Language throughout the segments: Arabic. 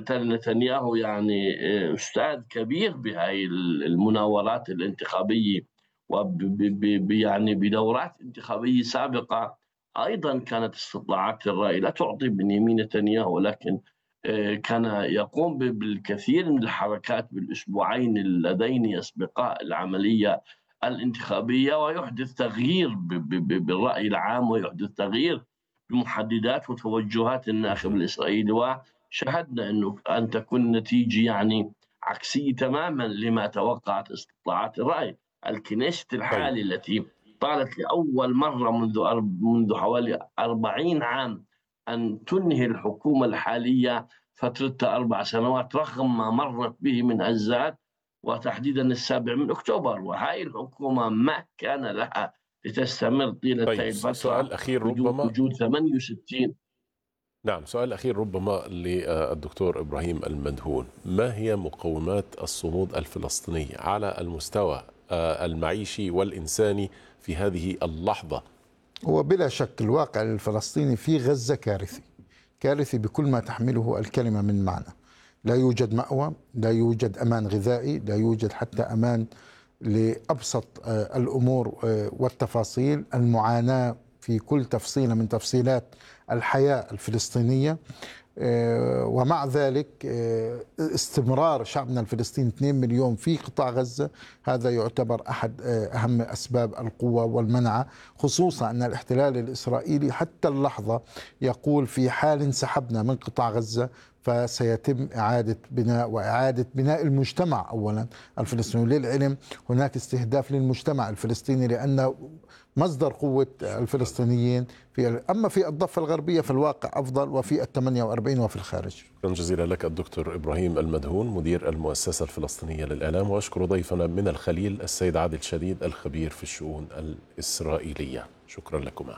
نتنياهو يعني أستاذ كبير بهاي المناورات الانتخابية، يعني بدورات انتخابية سابقة أيضا كانت استطلاعات الرأي لا تعطي بنيامين نتنياهو، ولكن كان يقوم بالكثير من الحركات بالأسبوعين اللذين يسبقا العملية الانتخابية، ويحدث تغيير بالرأي العام، ويحدث تغيير بمحددات وتوجهات الناخب الإسرائيلي. وشاهدنا أن تكون النتيجة يعني عكسية تماما لما توقعت استطلاعات الرأي. الكنيست الحالي التي طالت لأول مرة منذ حوالي 40 عام أن تنهي الحكومة الحالية فترتها 4 سنوات رغم ما مرت به من هزات، وتحديدا 7 من أكتوبر، وهاي الحكومة ما كان لها لتستمر طيلة هذه الفترة. سؤال أخير ربما وجود 68. نعم، سؤال أخير ربما للدكتور إبراهيم المدهون: ما هي مقومات الصمود الفلسطيني على المستوى المعيشي والإنساني في هذه اللحظة؟ وبلا شك الواقع الفلسطيني في غزة كارثي بكل ما تحمله الكلمة من معنى. لا يوجد مأوى، لا يوجد أمان غذائي، لا يوجد حتى أمان لأبسط الأمور والتفاصيل. المعاناة في كل تفصيلة من تفصيلات الحياة الفلسطينية، ومع ذلك استمرار شعبنا الفلسطيني 2 مليون في قطاع غزة، هذا يعتبر أحد أهم أسباب القوة والمنعة، خصوصا أن الاحتلال الإسرائيلي حتى اللحظة يقول في حال انسحبنا من قطاع غزة فسيتم إعادة بناء المجتمع أولا الفلسطيني. للعلم هناك استهداف للمجتمع الفلسطيني لأن مصدر قوة الفلسطينيين أما في الضفة الغربية فالواقع أفضل، وفي 48 وفي الخارج. شكرا جزيلا لك الدكتور إبراهيم المدهون، مدير المؤسسة الفلسطينية للإعلام، وأشكر ضيفنا من الخليل السيد عادل شديد الخبير في الشؤون الإسرائيلية. شكرا لكما.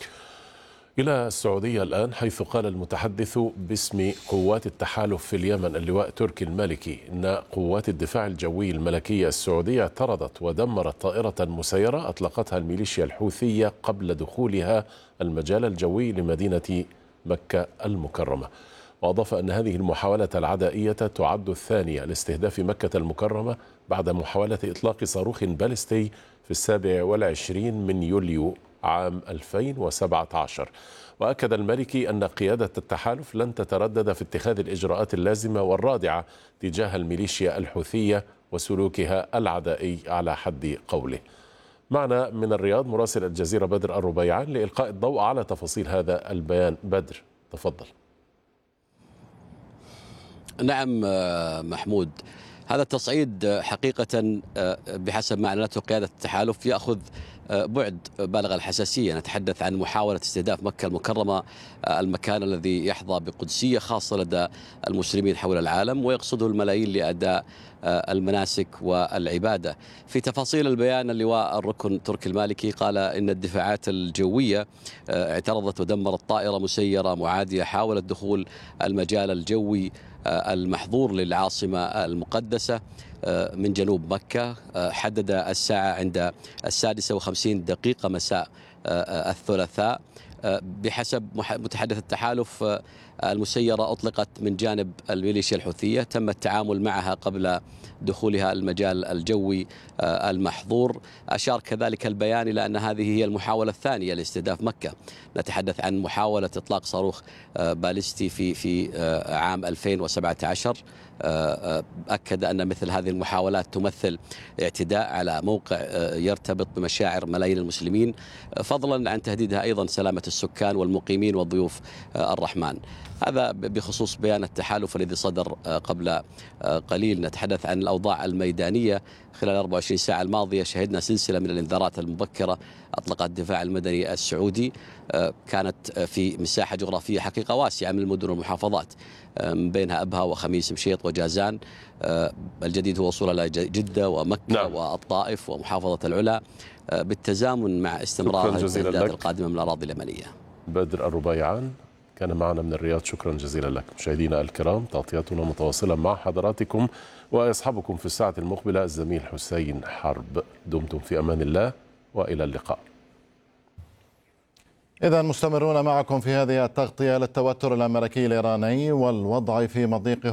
إلى السعودية الآن، حيث قال المتحدث باسم قوات التحالف في اليمن اللواء تركي المالكي إن قوات الدفاع الجوي الملكية السعودية اعترضت ودمرت طائرة مسيرة أطلقتها الميليشيا الحوثية قبل دخولها المجال الجوي لمدينة مكة المكرمة. وأضاف أن هذه المحاولة العدائية تعد الثانية لاستهداف مكة المكرمة بعد محاولة إطلاق صاروخ باليستي في 27 من يوليو عام 2017. وأكد المالكي أن قيادة التحالف لن تتردد في اتخاذ الإجراءات اللازمة والرادعة تجاه الميليشيا الحوثية وسلوكها العدائي على حد قوله. معنا من الرياض مراسل الجزيرة بدر الربيعان لإلقاء الضوء على تفاصيل هذا البيان. بدر، تفضل. نعم محمود، هذا التصعيد حقيقة بحسب ما أعلنته قيادة التحالف يأخذ بعد بالغ الحساسية. نتحدث عن محاولة استهداف مكة المكرمة، المكان الذي يحظى بقدسية خاصة لدى المسلمين حول العالم ويقصده الملايين لأداء المناسك والعبادة. في تفاصيل البيان، اللواء الركن تركي المالكي قال إن الدفاعات الجوية اعترضت ودمرت طائرة مسيرة معادية حاولت دخول المجال الجوي المحظور للعاصمة المقدسة من جنوب مكة. حدد الساعة عند 6:50 مساء الثلاثاء. بحسب متحدث التحالف المسيرة أطلقت من جانب الميليشيا الحوثية، تم التعامل معها قبل دخولها المجال الجوي المحظور. أشار كذلك البيان إلى أن هذه هي المحاولة الثانية لاستهداف مكة. نتحدث عن محاولة إطلاق صاروخ باليستي في عام 2017. أكد أن مثل هذه المحاولات تمثل اعتداء على موقع يرتبط بمشاعر ملايين المسلمين، فضلا عن تهديدها أيضا سلامة السكان والمقيمين والضيوف الرحمن. هذا بخصوص بيان التحالف الذي صدر قبل قليل. نتحدث عن الأوضاع الميدانية. خلال 24 ساعة الماضية شهدنا سلسلة من الإنذارات المبكرة أطلقها الدفاع المدني السعودي، كانت في مساحة جغرافية حقيقة واسعة من المدن والمحافظات، من بينها أبها وخميس مشيط وجازان. الجديد هو وصولها إلى جدة ومكة والطائف ومحافظة العلا، بالتزامن مع استمرار الاستهدافات القادمة من الأراضي اليمنية. بدر الربيعان كان معنا من الرياض، شكرا جزيلا لك. مشاهدينا الكرام، تغطيتنا متواصلة مع حضراتكم ويصحبكم في الساعة المقبلة الزميل حسين حرب. دمتم في أمان الله وإلى اللقاء. إذا مستمرون معكم في هذه التغطية للتوتر الأمريكي الإيراني والوضع في مضيق